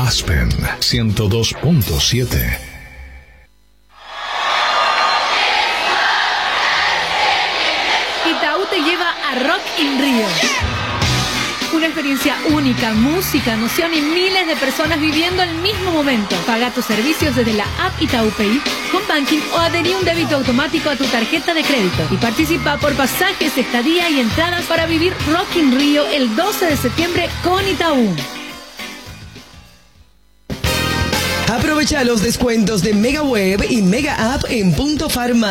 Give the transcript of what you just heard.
Aspen 102.7. Itaú te lleva a Rock in Rio. Una experiencia única, música, emoción y miles de personas viviendo el mismo momento. Paga tus servicios desde la app Itaú Pay, con banking o adherí un débito automático a tu tarjeta de crédito. Y participa por pasajes, estadía y entradas para vivir Rock in Rio el 12 de septiembre con Itaú. Aprovecha los descuentos de Mega Web y Mega App en Punto Farma.